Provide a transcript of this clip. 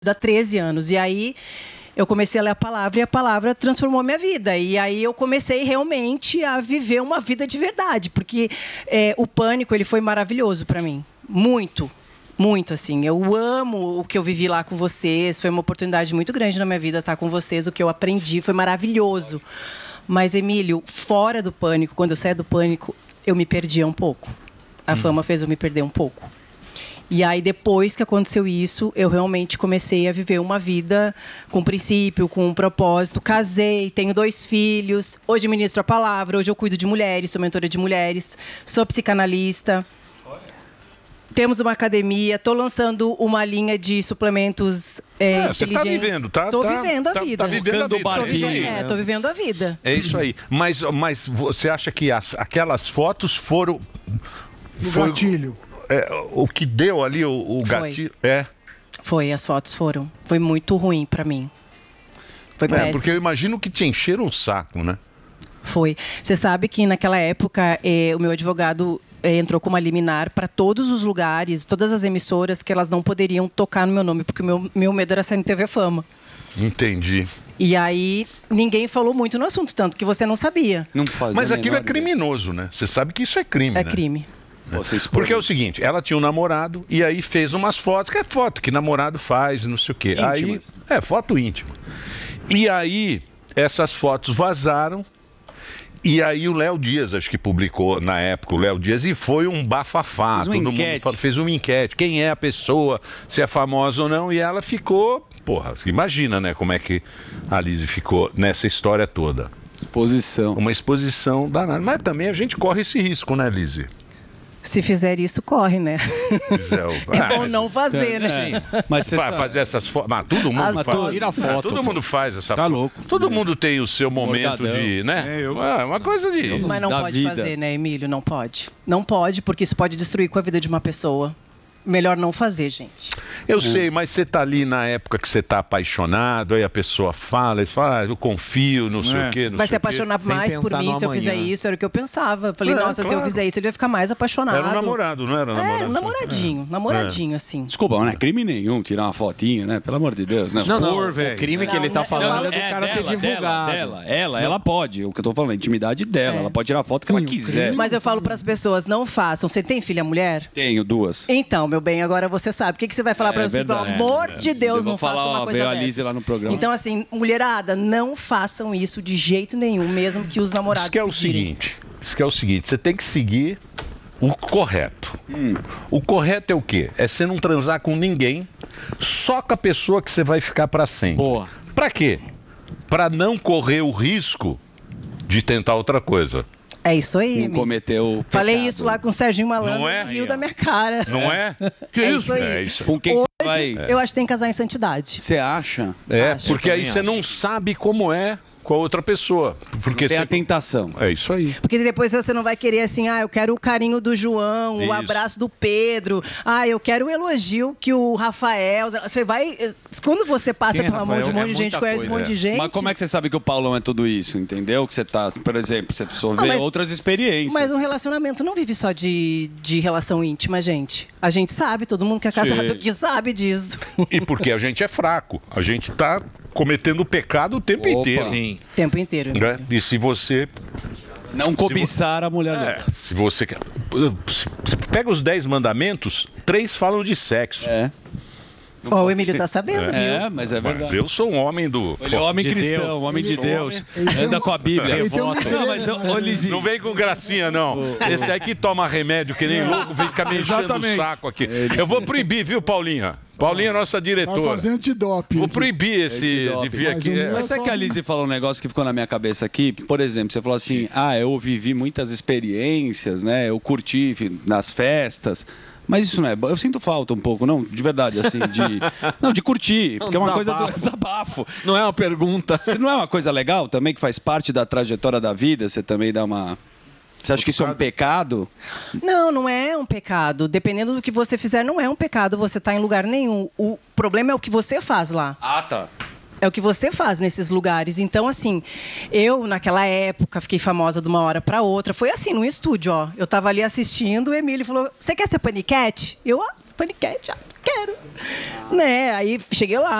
há 13 anos. E aí eu comecei a ler a palavra e a palavra transformou a minha vida. E aí eu comecei realmente a viver uma vida de verdade, porque o Pânico ele foi maravilhoso para mim. Muito, muito, assim. Eu amo o que eu vivi lá com vocês. Foi uma oportunidade muito grande na minha vida estar com vocês. O que eu aprendi foi maravilhoso. Mas, Emílio, fora do Pânico, quando eu saí do Pânico, eu me perdia um pouco. A fama fez eu me perder um pouco. E aí, depois que aconteceu isso, eu realmente comecei a viver uma vida com princípio, com um propósito. Casei, tenho 2 filhos. Hoje ministro a palavra, hoje eu cuido de mulheres, sou mentora de mulheres, sou psicanalista. Temos uma academia, estou lançando uma linha de suplementos você está vivendo, tá? Estou vivendo a vida. Está vivendo a vida. Estou vivendo a vida. É isso aí. Mas você acha que aquelas fotos foram... O gatilho. O que deu ali o gatilho? Foi, as fotos foram. Foi muito ruim para mim. Foi péssimo. Porque eu imagino que te encheram o saco, né? Foi. Você sabe que naquela época o meu advogado entrou com uma liminar para todos os lugares, todas as emissoras, que elas não poderiam tocar no meu nome, porque o meu medo era sair no TV Fama. Entendi. E aí, ninguém falou muito no assunto, tanto que você não sabia. Não fazia. Mas aquilo é criminoso, né? Você sabe que isso é crime, É né? crime. Porque é o seguinte, ela tinha um namorado e aí fez umas fotos, que é foto que namorado faz, não sei o quê. Íntimas. Aí, foto íntima. E aí, essas fotos vazaram. E aí o Léo Dias, acho que publicou na época, o Léo Dias, e foi um bafafá. Fez uma Todo enquete. mundo fez uma enquete. Quem é a pessoa, se é famosa ou não. E ela ficou... Porra, imagina, né, como é que a Lizzy ficou nessa história toda. Exposição. Uma exposição danada. Mas também a gente corre esse risco, né, Lizzy? Se fizer isso, corre, né? É bom não fazer, né? Mas você Vai fazer essas fotos. Mas todo mundo As faz. fotos. Tira foto, Todo mundo faz essa Tá foto. louco. Todo mundo tem o seu momento Morgadão. de, né? Uma coisa de... Mas não Da pode vida. fazer, né, Emílio? Não pode. Não pode, porque isso pode destruir com a vida de uma pessoa. Melhor não fazer, gente. Eu sei, mas você tá ali na época que você tá apaixonado, aí a pessoa fala, eu confio, não sei o quê, não Vai se sei o quê. apaixonar Sem mais por pensar mim no se eu fizer amanhã. isso, era o que eu pensava. Eu falei, nossa, se eu claro. fizer isso, ele vai ficar mais apaixonado. Era um namorado, não era namorado? Namoradinho, assim. Desculpa, não é crime nenhum tirar uma fotinha, né? Pelo amor de Deus, né? O crime que ele tá falando é do cara ter divulgado. Ela pode. O que eu tô falando, a intimidade dela. Ela pode tirar a foto que ela quiser. Mas eu falo para as pessoas, não façam. Você tem filha mulher? Tenho 2. Então, meu bem, agora você sabe. O que você vai falar para elas? Pelo verdade. amor de Deus, Eu vou não faça falar, uma coisa veio a dessa. Lizzy lá no programa. Então, assim, mulherada, não façam isso de jeito nenhum, mesmo que os namorados Isso que é o seguinte, você tem que seguir o correto. O correto é o quê? É você não transar com ninguém, só com a pessoa que você vai ficar para sempre. Boa. Pra quê? Pra não correr o risco de tentar outra coisa. É isso aí, Quem amigo. cometeu Falei pecado. isso lá com o Serginho Malandro, Não é? riu da minha cara. Não é? Que É isso? isso aí. É isso. Com quem você Hoje, vai... eu acho que tem que casar em santidade. Você acha? Porque aí também você acho. não sabe como é com a outra pessoa. Porque Tem você... a tentação. É isso aí. Porque depois você não vai querer assim, eu quero o carinho do João, o Isso. abraço do Pedro, eu quero o elogio que o Rafael... Você vai... Quando você passa Quem é pela mão de um Rafael? monte de É gente, muita conhece um coisa. monte de gente... Mas como é que você sabe que o Paulão é tudo isso, entendeu? Que você tá, por exemplo, você precisou ver mas- outras experiências. Mas um relacionamento não vive só de relação íntima, gente. A gente sabe, todo mundo que é casado Sim. aqui sabe disso. E porque a gente é fraco. A gente tá cometendo pecado o tempo Opa. inteiro. Sim. O tempo inteiro. Né? E se você... Não cobiçar a mulher dela. Se você quer... Você pega os 10 mandamentos, 3 falam de sexo. Ó, o Emílio tá sabendo, viu? É, mas é Mas verdade. eu sou um homem do... Ele é homem De cristão, Deus. homem de Deus. Anda com a Bíblia. Ele tem um Não, mas ô Lizinho, Não vem com gracinha, não. Esse aí que toma remédio que nem louco, vem ficar me enchendo o Exatamente. saco aqui. Eu vou proibir, viu, Paulinha? Paulinha é nossa Vai diretora. fazer antidoping. Vou proibir esse de vir Mas aqui. o meu mas sabe que a Lizzy falou um negócio que ficou na minha cabeça aqui? Por exemplo, você falou assim, eu vivi muitas experiências, né? Eu curti nas festas. Mas isso não é bom. Eu sinto falta um pouco, não, de verdade, assim, de curtir. Porque é uma coisa do desabafo. Não é uma pergunta. Não é uma coisa legal também, que faz parte da trajetória da vida? Você também dá uma... Você acha que isso é um pecado? Não, não é um pecado. Dependendo do que você fizer, não é um pecado você estar em lugar nenhum. O problema é o que você faz lá. Ah, tá. É o que você faz nesses lugares. Então, assim, eu, naquela época, fiquei famosa de uma hora para outra. Foi assim, num estúdio, ó. Eu tava ali assistindo, o Emílio falou, você quer ser paniquete? Eu, paniquete? Quero. quero. Né? Aí cheguei lá,